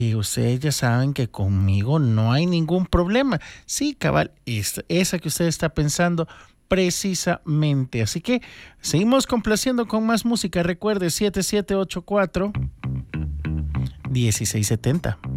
Y ustedes ya saben que conmigo no hay ningún problema. Sí, cabal, esa que usted está pensando precisamente. Así que seguimos complaciendo con más música. Recuerde 7784 1670.